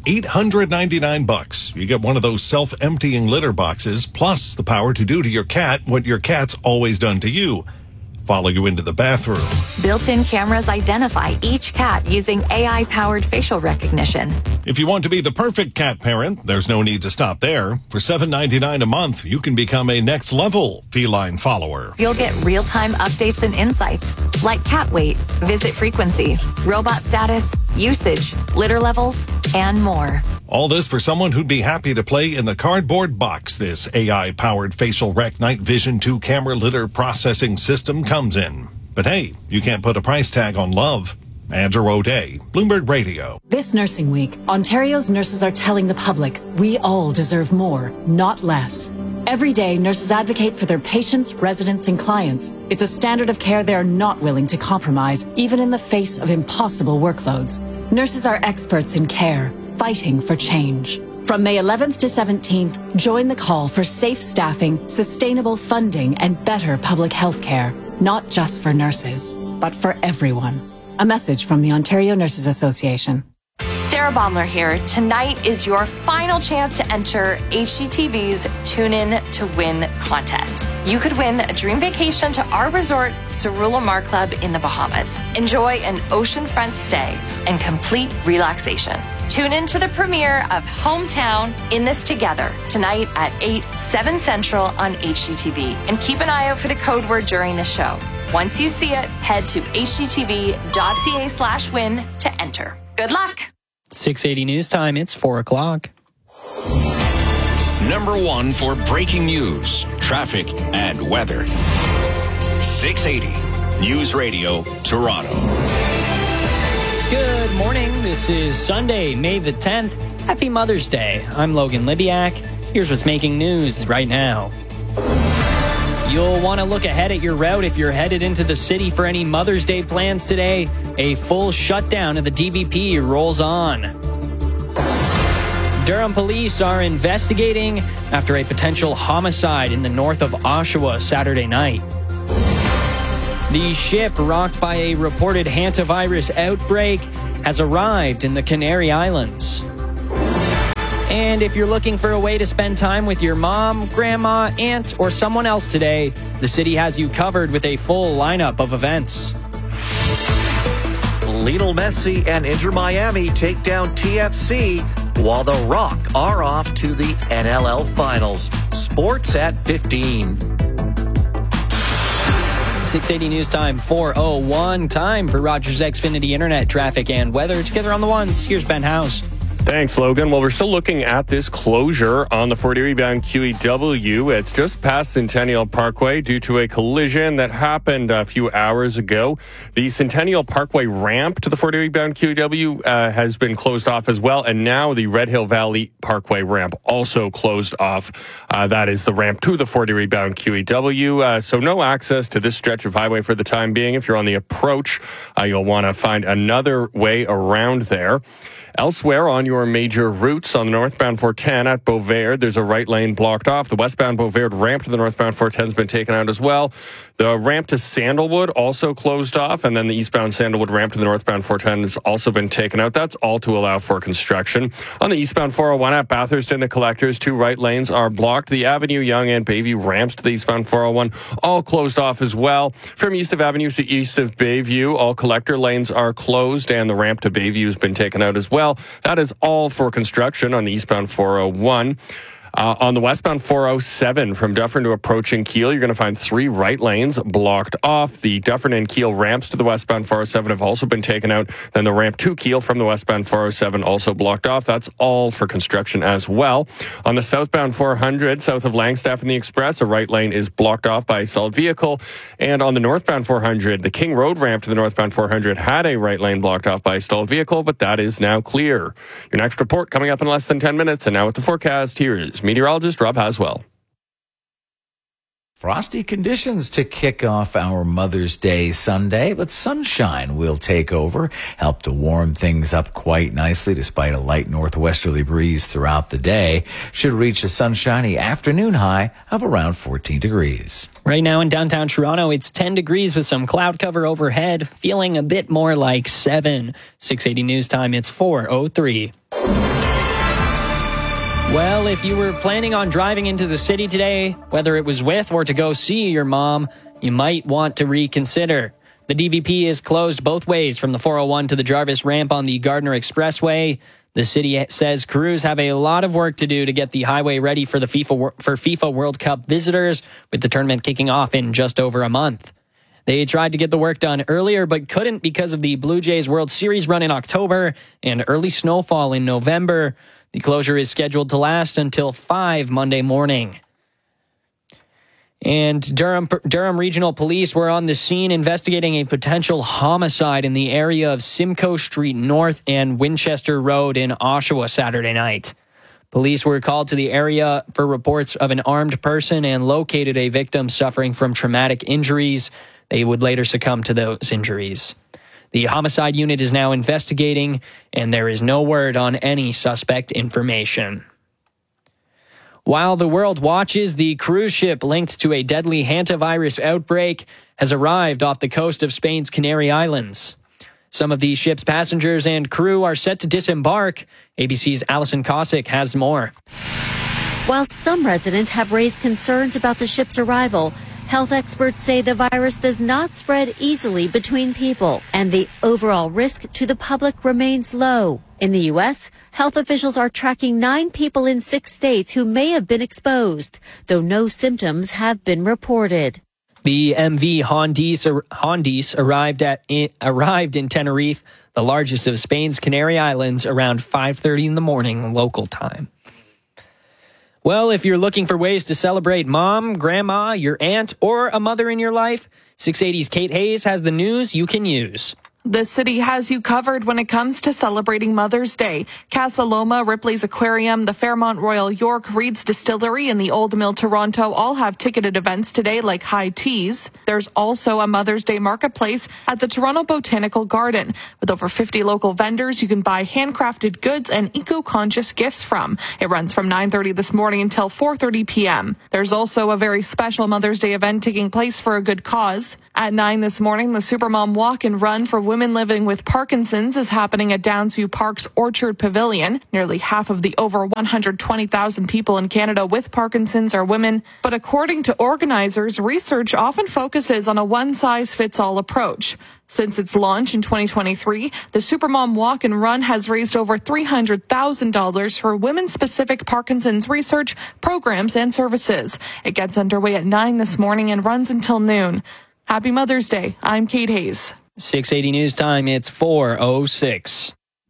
$899. You get one of those self-emptying litter boxes, plus the power to do to your cat what your cat's always done to you. Follow you into the bathroom. Built-in cameras identify each cat using AI-powered facial recognition. If you want to be the perfect cat parent, there's no need to stop there. For $7.99 a month, you can become a next-level feline follower. You'll get real-time updates and insights, like cat weight, visit frequency, robot status, usage, litter levels, and more. All this for someone who'd be happy to play in the cardboard box this AI-powered facial rec night vision 2 camera litter processing system comes in. But hey, you can't put a price tag on love. Andrew O'Day, Bloomberg Radio. This Nursing Week, Ontario's nurses are telling the public we all deserve more, not less. Every day, nurses advocate for their patients, residents, and clients. It's a standard of care they are not willing to compromise, even in the face of impossible workloads. Nurses are experts in care, fighting for change. From May 11th to 17th, join the call for safe staffing, sustainable funding, and better public health care. Not just for nurses, but for everyone. A message from the Ontario Nurses Association. Sarah Baumler here. Tonight is your final chance to enter HGTV's Tune In to Win contest. You could win a dream vacation to our resort, Cerula Mar Club in the Bahamas. Enjoy an oceanfront stay and complete relaxation. Tune in to the premiere of Hometown In This Together tonight at 8, 7 Central on HGTV. And keep an eye out for the code word during the show. Once you see it, head to hgtv.ca/win to enter. Good luck. 680 News Time, it's 4 o'clock. Number 1 for breaking news, traffic, and weather. 680 News Radio, Toronto. Good morning. This is Sunday, May the 10th. Happy Mother's Day. I'm Logan Libiak. Here's what's making news right now. You'll want to look ahead at your route if you're headed into the city for any Mother's Day plans today. A full shutdown of the DVP rolls on. Durham police are investigating after a potential homicide in the north of Oshawa Saturday night. The ship rocked by a reported hantavirus outbreak has arrived in the Canary Islands. And if you're looking for a way to spend time with your mom, grandma, aunt, or someone else today, the city has you covered with a full lineup of events. Lionel Messi and Inter Miami take down TFC, while the Rock are off to the NLL Finals. Sports at 15. 680 News Time, 4:01. Time for Rogers Xfinity Internet traffic and weather. Together on the ones, here's Ben House. Thanks, Logan. Well, we're still looking at this closure on the Fort Erie bound QEW. It's just past Centennial Parkway due to a collision that happened a few hours ago. The Centennial Parkway ramp to the Fort Erie bound QEW has been closed off as well, and now the Red Hill Valley Parkway ramp also closed off. That is the ramp to the Fort Erie bound QEW. So no access to this stretch of highway for the time being. If you're on the approach, you'll want to find another way around there. Elsewhere on your major routes, on the northbound 410 at Beauvais, there's a right lane blocked off. The westbound Beauvais ramp to the northbound 410 has been taken out as well. The ramp to Sandalwood also closed off, and then the eastbound Sandalwood ramp to the northbound 410 has also been taken out. That's all to allow for construction. On the eastbound 401 at Bathurst and the Collectors, two right lanes are blocked. The Avenue Yonge and Bayview ramps to the eastbound 401 all closed off as well. From east of Avenue to east of Bayview, all collector lanes are closed, and the ramp to Bayview has been taken out as well. That is all for construction on the eastbound 401. On the westbound 407 from Dufferin to approaching Kiel, you're going to find three right lanes blocked off. The Dufferin and Kiel ramps to the westbound 407 have also been taken out. Then the ramp to Kiel from the westbound 407 also blocked off. That's all for construction as well. On the southbound 400, south of Langstaff and the Express, a right lane is blocked off by a solid vehicle. And on the northbound 400, the King Road ramp to the northbound 400 had a right lane blocked off by a stalled vehicle, but that is now clear. Your next report coming up in less than 10 minutes. And now with the forecast, here is meteorologist Rob Haswell. Frosty conditions to kick off our Mother's Day Sunday, but sunshine will take over, help to warm things up quite nicely despite a light northwesterly breeze throughout the day. Should reach a sunshiny afternoon high of around 14 degrees. Right now in downtown Toronto, it's 10 degrees with some cloud cover overhead, feeling a bit more like 7. 680 News Time, it's 4:03. Well, if you were planning on driving into the city today, whether it was with or to go see your mom, you might want to reconsider. The DVP is closed both ways from the 401 to the Jarvis ramp on the Gardner Expressway. The city says crews have a lot of work to do to get the highway ready for the FIFA World Cup visitors, with the tournament kicking off in just over a month. They tried to get the work done earlier, but couldn't because of the Blue Jays World Series run in October and early snowfall in November. The closure is scheduled to last until 5 Monday morning. And Durham Regional Police were on the scene investigating a potential homicide in the area of Simcoe Street North and Winchester Road in Oshawa Saturday night. Police were called to the area for reports of an armed person and located a victim suffering from traumatic injuries. They would later succumb to those injuries. The homicide unit is now investigating, and there is no word on any suspect information. While the world watches, the cruise ship linked to a deadly hantavirus outbreak has arrived off the coast of Spain's Canary Islands. Some of the ship's passengers and crew are set to disembark. ABC's Alison Cossack has more. While some residents have raised concerns about the ship's arrival, health experts say the virus does not spread easily between people, and the overall risk to the public remains low. In the U.S., health officials are tracking 9 people in 6 states who may have been exposed, though no symptoms have been reported. The MV Hondiz arrived in Tenerife, the largest of Spain's Canary Islands, around 5:30 in the morning local time. Well, if you're looking for ways to celebrate mom, grandma, your aunt, or a mother in your life, 680's Kate Hayes has the news you can use. The city has you covered when it comes to celebrating Mother's Day. Casa Loma, Ripley's Aquarium, the Fairmont Royal York, Reed's Distillery, and the Old Mill Toronto all have ticketed events today like high teas. There's also a Mother's Day marketplace at the Toronto Botanical Garden. With over 50 local vendors, you can buy handcrafted goods and eco-conscious gifts from. It runs from 9:30 this morning until 4:30 p.m. There's also a very special Mother's Day event taking place for a good cause. At 9 this morning, the Supermom Walk and Run for women living with Parkinson's is happening at Downsview Park's Orchard Pavilion. Nearly half of the over 120,000 people in Canada with Parkinson's are women. But according to organizers, research often focuses on a one-size-fits-all approach. Since its launch in 2023, the Supermom Walk and Run has raised over $300,000 for women-specific Parkinson's research, programs, and services. It gets underway at 9 this morning and runs until noon. Happy Mother's Day. I'm Kate Hayes. 680 News Time, it's 4:06.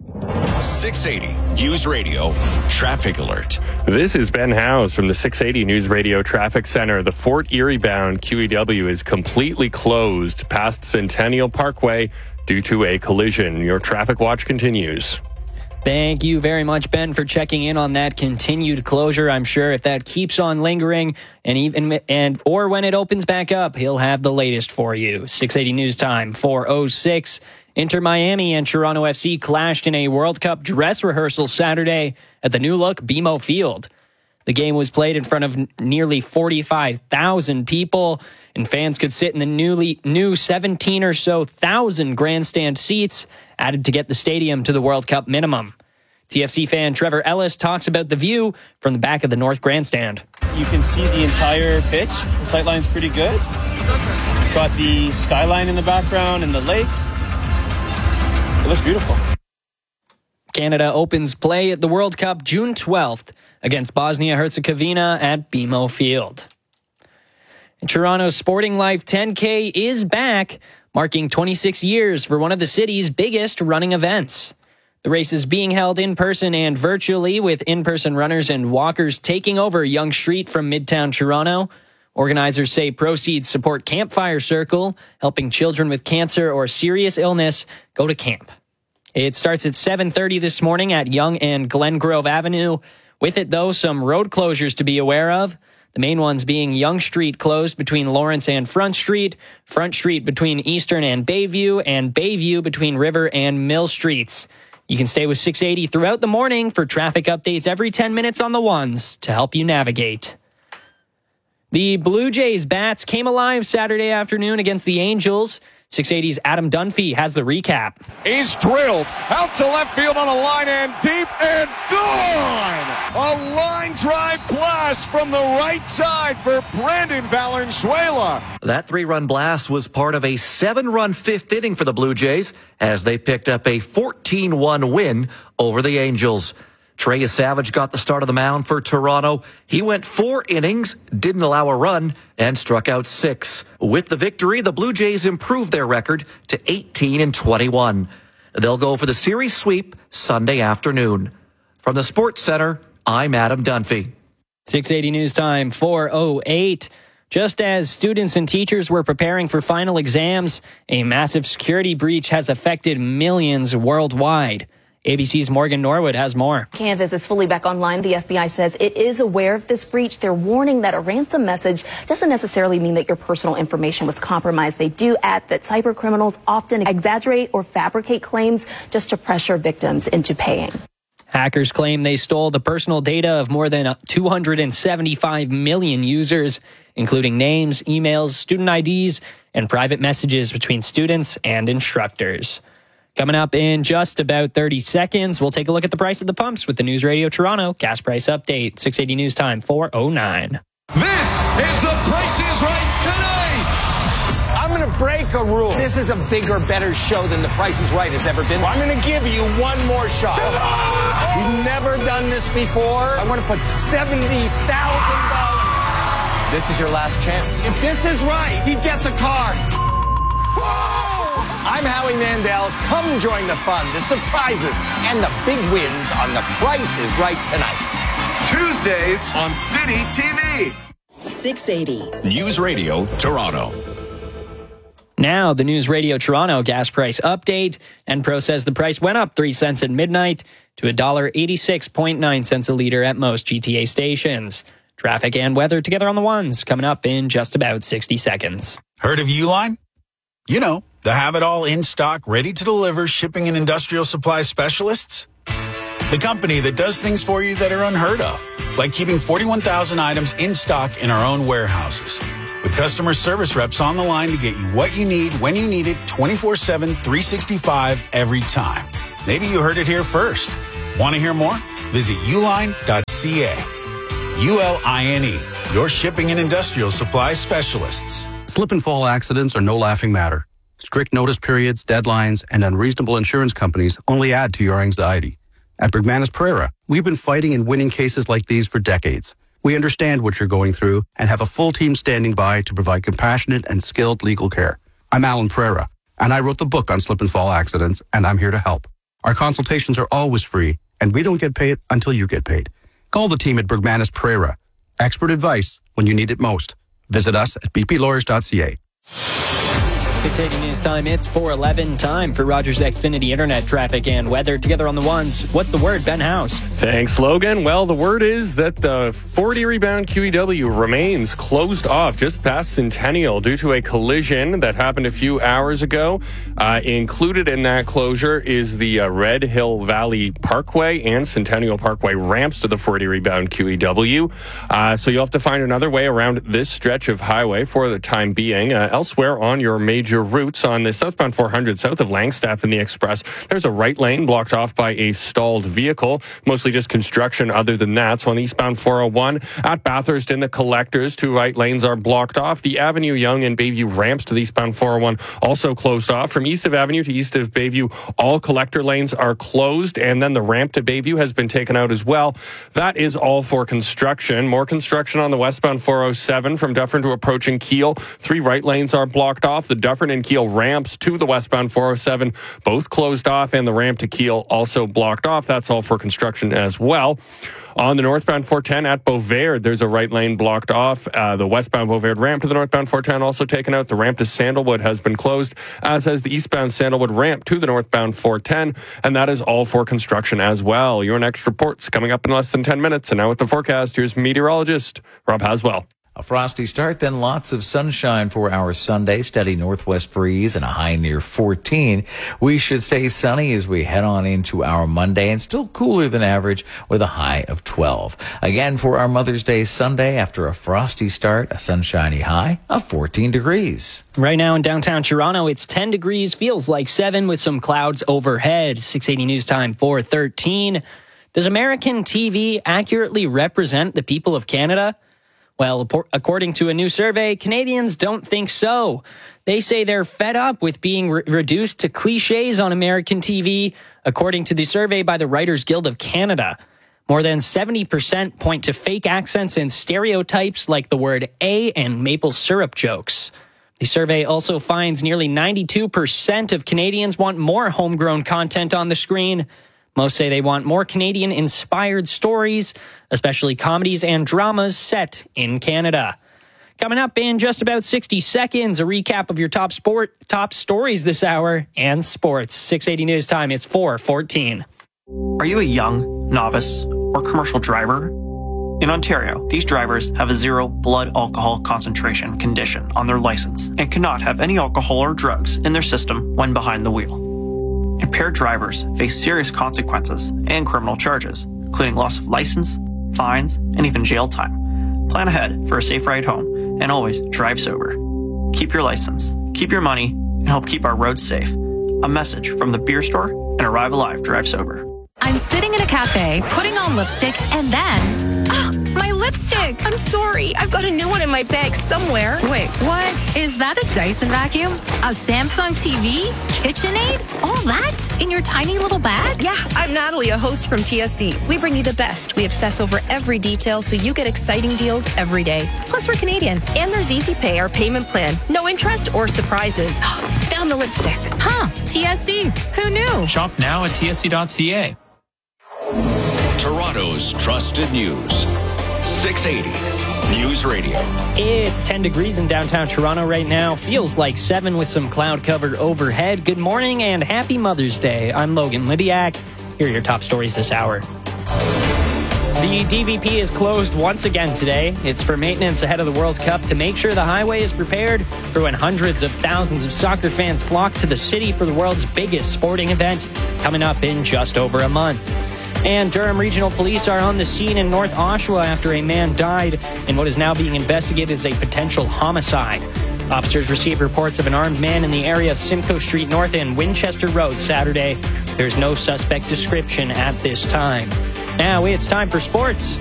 680 News Radio Traffic Alert. This is Ben Howes from the 680 News Radio Traffic Center. The Fort Erie-bound QEW is completely closed past Centennial Parkway due to a collision. Your traffic watch continues. Thank you very much, Ben, for checking in on that continued closure. I'm sure if that keeps on lingering or when it opens back up, he'll have the latest for you. 680 News Time, 4:06. Inter Miami and Toronto FC clashed in a World Cup dress rehearsal Saturday at the new-look BMO Field. The game was played in front of nearly 45,000 people, and fans could sit in the new 17 or so thousand grandstand seats added to get the stadium to the World Cup minimum. TFC fan Trevor Ellis talks about the view from the back of the North Grandstand. You can see the entire pitch. The sightline's pretty good. You've got the skyline in the background and the lake. It looks beautiful. Canada opens play at the World Cup June 12th against Bosnia-Herzegovina at BMO Field. Toronto's Sporting Life 10K is back, marking 26 years for one of the city's biggest running events. The race is being held in person and virtually, with in-person runners and walkers taking over Yonge Street from Midtown Toronto. Organizers say proceeds support Campfire Circle, helping children with cancer or serious illness go to camp. It starts at 7:30 this morning at Yonge and Glengrove Avenue. With it, though, some road closures to be aware of. The main ones being Yonge Street closed between Lawrence and Front Street between Eastern and Bayview between River and Mill Streets. You can stay with 680 throughout the morning for traffic updates every 10 minutes on the ones to help you navigate. The Blue Jays bats came alive Saturday afternoon against the Angels. 680's Adam Dunphy has the recap. He's drilled out to left field on a line and deep and gone! A line drive blast from the right side for Brandon Valenzuela. That 3-run blast was part of a 7-run fifth inning for the Blue Jays as they picked up a 14-1 win over the Angels. Trey Savage got the start of the mound for Toronto. He went 4 innings, didn't allow a run, and struck out 6. With the victory, the Blue Jays improved their record to 18-21. They'll go for the series sweep Sunday afternoon. From the Sports Center, I'm Adam Dunphy. 680 News Time, 4:08. Just as students and teachers were preparing for final exams, a massive security breach has affected millions worldwide. ABC's Morgan Norwood has more. Canvas is fully back online. The FBI says it is aware of this breach. They're warning that a ransom message doesn't necessarily mean that your personal information was compromised. They do add that cyber criminals often exaggerate or fabricate claims just to pressure victims into paying. Hackers claim they stole the personal data of more than 275 million users, including names, emails, student IDs, and private messages between students and instructors. Coming up in just about 30 seconds, we'll take a look at the price of the pumps with the News Radio Toronto gas price update. 680 News Time, 4:09. This is the Price is Right today. I'm going to break a rule. This is a bigger, better show than the Price is Right has ever been. I'm going to give you one more shot. We've never done this before. I want to put $70,000. This is your last chance. If this is right, he gets a car. I'm Howie Mandel. Come join the fun, the surprises, and the big wins on The Price is Right tonight. Tuesdays on City TV. 680. News Radio Toronto. Now, the News Radio Toronto gas price update. Enpro says the price went up 3 cents at midnight to $1.86.9 a liter at most GTA stations. Traffic and weather together on the ones coming up in just about 60 seconds. Heard of Uline? You know, the have-it-all in-stock, ready-to-deliver shipping and industrial supply specialists. The company that does things for you that are unheard of, like keeping 41,000 items in stock in our own warehouses. With customer service reps on the line to get you what you need, when you need it, 24/7, 365, every time. Maybe you heard it here first. Want to hear more? Visit uline.ca. ULINE, your shipping and industrial supply specialists. Slip and fall accidents are no laughing matter. Strict notice periods, deadlines, and unreasonable insurance companies only add to your anxiety. At Bergmanis Pereira, we've been fighting and winning cases like these for decades. We understand what you're going through and have a full team standing by to provide compassionate and skilled legal care. I'm Alan Pereira, and I wrote the book on slip and fall accidents, and I'm here to help. Our consultations are always free, and we don't get paid until you get paid. Call the team at Bergmanis Pereira. Expert advice when you need it most. Visit us at bplawyers.ca. 680 News Time, it's 4:11 time for Rogers Xfinity Internet traffic and weather together on the ones. What's the word, Ben House? Thanks, Logan. Well, the word is that the 40 rebound QEW remains closed off just past Centennial due to a collision that happened a few hours ago. Included in that closure is the Red Hill Valley Parkway and Centennial Parkway ramps to the 40 rebound QEW. So you'll have to find another way around this stretch of highway for the time being. Elsewhere on your major routes on the southbound 400 south of Langstaff in the Express, there's a right lane blocked off by a stalled vehicle, mostly just construction other than that. So on the eastbound 401 at Bathurst in the Collectors, 2 right lanes are blocked off. The Avenue Yonge and Bayview ramps to the eastbound 401 also closed off. From east of Avenue to east of Bayview, all collector lanes are closed, and then the ramp to Bayview has been taken out as well. That is all for construction. More construction on the westbound 407 from Dufferin to approaching Kiel. 3 right lanes are blocked off. The Dufferin and Kiel ramps to the westbound 407, both closed off, and the ramp to Kiel also blocked off. That's all for construction as well. On the northbound 410 at Beauvert, there's a right lane blocked off. The westbound Beauvert ramp to the northbound 410 also taken out. The ramp to Sandalwood has been closed, as has the eastbound Sandalwood ramp to the northbound 410, and that is all for construction as well. Your next report's coming up in less than 10 minutes, and now with the forecast, here's meteorologist Rob Haswell. A frosty start, then lots of sunshine for our Sunday. Steady northwest breeze and a high near 14. We should stay sunny as we head on into our Monday and still cooler than average with a high of 12. Again, for our Mother's Day Sunday, after a frosty start, a sunshiny high of 14 degrees. Right now in downtown Toronto, it's 10 degrees, feels like 7 with some clouds overhead. 680 News Time, 4:13. Does American TV accurately represent the people of Canada? Well, according to a new survey, Canadians don't think so. They say they're fed up with being reduced to cliches on American TV, according to the survey by the Writers Guild of Canada. More than 70% point to fake accents and stereotypes like the word A and maple syrup jokes. The survey also finds nearly 92% of Canadians want more homegrown content on the screen. Most say they want more Canadian-inspired stories, especially comedies and dramas set in Canada. Coming up in just about 60 seconds, a recap of your top stories this hour and sports. 680 News Time, it's 4:14. Are you a young, novice, or commercial driver? In Ontario, these drivers have a 0 blood alcohol concentration condition on their license and cannot have any alcohol or drugs in their system when behind the wheel. Impaired drivers face serious consequences and criminal charges, including loss of license, fines, and even jail time. Plan ahead for a safe ride home and always drive sober. Keep your license, keep your money, and help keep our roads safe. A message from the beer store and Arrive Alive Drive Sober. I'm sitting in a cafe, putting on lipstick, and then... Oh, my lipstick! I'm sorry. I've got a new one in my bag somewhere. Wait, what? Is that a Dyson vacuum? A Samsung TV? KitchenAid? All that? In your tiny little bag? Yeah, I'm Natalie, a host from TSC. We bring you the best. We obsess over every detail so you get exciting deals every day. Plus, we're Canadian. And there's Easy Pay, our payment plan. No interest or surprises. Found the lipstick. Huh, TSC. Who knew? Shop now at tsc.ca. Toronto's trusted news. 680 News Radio. It's 10 degrees in downtown Toronto right now. Feels like 7 with some cloud cover overhead. Good morning and happy Mother's Day. I'm Logan Libiak. Here are your top stories this hour. The DVP is closed once again today. It's for maintenance ahead of the World Cup to make sure the highway is prepared for when hundreds of thousands of soccer fans flock to the city for the world's biggest sporting event coming up in just over a month. And Durham Regional Police are on the scene in North Oshawa after a man died in what is now being investigated as a potential homicide. Officers received reports of an armed man in the area of Simcoe Street North and Winchester Road Saturday. There's no suspect description at this time. Now it's time for sports.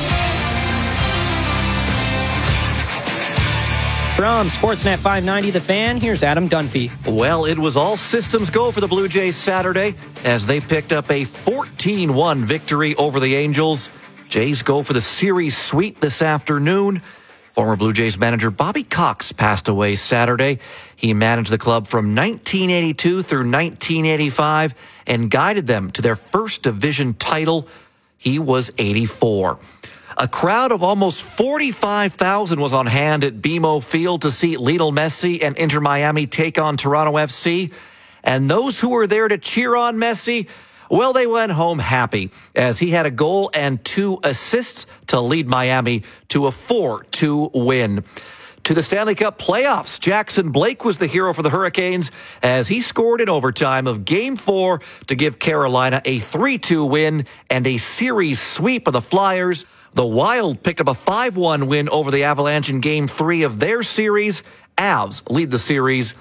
From Sportsnet 590 The Fan, here's Adam Dunphy. Well, it was all systems go for the Blue Jays Saturday as they picked up a 14-1 victory over the Angels. Jays go for the series sweep this afternoon. Former Blue Jays manager Bobby Cox passed away Saturday. He managed the club from 1982 through 1985 and guided them to their first division title. He was 84. A crowd of almost 45,000 was on hand at BMO Field to see Lionel Messi and Inter Miami take on Toronto FC. And those who were there to cheer on Messi, well, they went home happy as he had a goal and 2 assists to lead Miami to a 4-2 win. To the Stanley Cup playoffs, Jackson Blake was the hero for the Hurricanes as he scored in overtime of Game 4 to give Carolina a 3-2 win and a series sweep of the Flyers. The Wild picked up a 5-1 win over the Avalanche in Game 3 of their series. Avs lead the series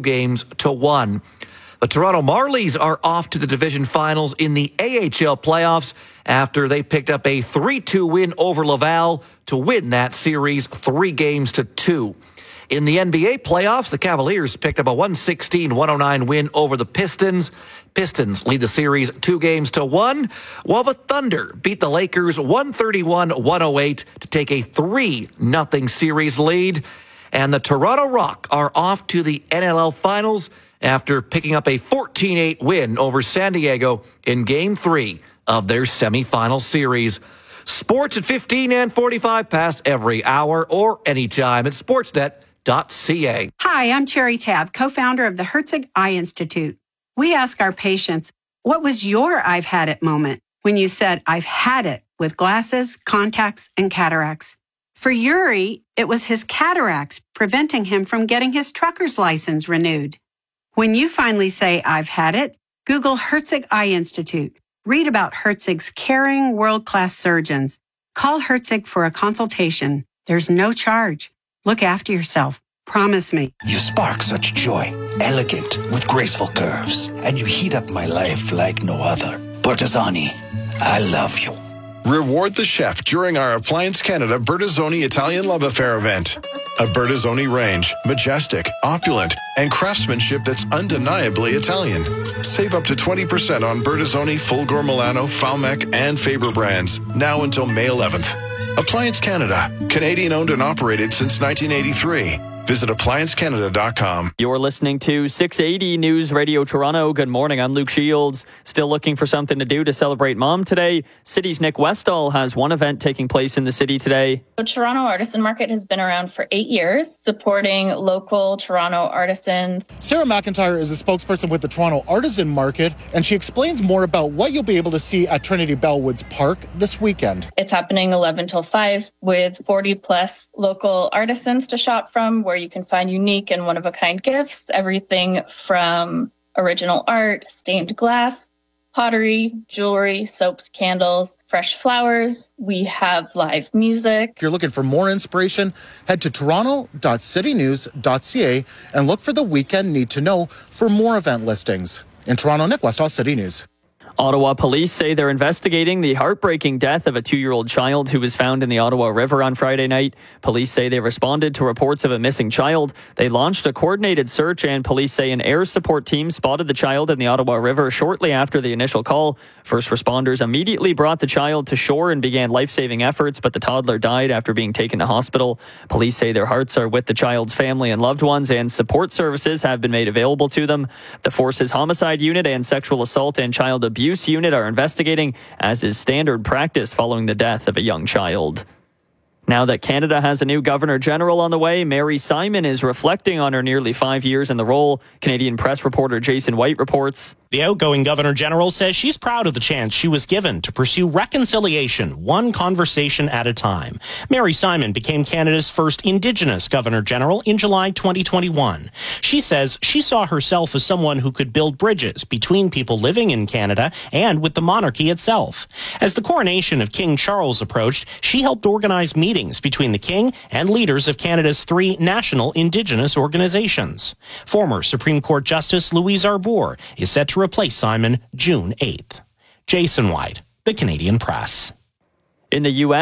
2-1. The Toronto Marlies are off to the division finals in the AHL playoffs after they picked up a 3-2 win over Laval to win that series 3-2. In the NBA playoffs, the Cavaliers picked up a 116-109 win over the Pistons. Pistons lead the series 2-1, while the Thunder beat the Lakers 131-108 to take a 3-0 series lead. And the Toronto Rock are off to the NLL finals after picking up a 14-8 win over San Diego in Game 3 of their semifinal series. Sports at 15 and 45 past every hour or anytime at sportsnet.ca. Hi, I'm Cherry Tabb, co-founder of the Herzig Eye Institute. We ask our patients, what was your I've had it moment when you said, I've had it with glasses, contacts, and cataracts? For Yuri, it was his cataracts preventing him from getting his trucker's license renewed. When you finally say, I've had it, Google Herzig Eye Institute. Read about Herzig's caring, world-class surgeons. Call Herzig for a consultation. There's no charge. Look after yourself. Promise me. You spark such joy, elegant with graceful curves, and you heat up my life like no other. Bertazzoni, I love you. Reward the chef during our Appliance Canada Bertazzoni Italian Love Affair event. A Bertazzoni range, majestic, opulent, and craftsmanship that's undeniably Italian. Save up to 20% on Bertazzoni, Fulgor Milano, Falmec, and Faber brands, now until May 11th. Appliance Canada, Canadian owned and operated since 1983. Visit ApplianceCanada.com. You're listening to 680 News Radio Toronto. Good morning, I'm Luke Shields. Still looking for something to do to celebrate Mom today? City's Nick Westall has one event taking place in the city today. The Toronto Artisan Market has been around for 8 years, supporting local Toronto artisans. Sarah McIntyre is a spokesperson with the Toronto Artisan Market, and she explains more about what you'll be able to see at Trinity Bellwoods Park this weekend. It's happening 11 till 5 with 40 plus local artisans to shop from, where you can find unique and one-of-a-kind gifts, everything from original art, stained glass, pottery, jewelry, soaps, candles, fresh flowers. We have live music. If you're looking for more inspiration, head to toronto.citynews.ca and look for the weekend Need to Know for more event listings. In Toronto, Nick Westall, City News. Ottawa police say they're investigating the heartbreaking death of a 2-year-old child who was found in the Ottawa River on Friday night. Police say they responded to reports of a missing child. They launched a coordinated search, and police say an air support team spotted the child in the Ottawa River shortly after the initial call. First responders immediately brought the child to shore and began life-saving efforts, but the toddler died after being taken to hospital. Police say their hearts are with the child's family and loved ones, and support services have been made available to them. The Force's Homicide Unit and Sexual Assault and Child Abuse Unit are investigating, as is standard practice following the death of a young child. Now that Canada has a new Governor General on the way, Mary Simon is reflecting on her nearly 5 years in the role. Canadian press reporter Jason White reports. The outgoing Governor General says she's proud of the chance she was given to pursue reconciliation, one conversation at a time. Mary Simon became Canada's first Indigenous Governor General in July 2021. She says she saw herself as someone who could build bridges between people living in Canada and with the monarchy itself. As the coronation of King Charles approached, she helped organize meetings between the King and leaders of Canada's 3 national Indigenous organizations. Former Supreme Court Justice Louise Arbour is set to replace Simon June 8th. Jason White, The Canadian Press. In the U.S.,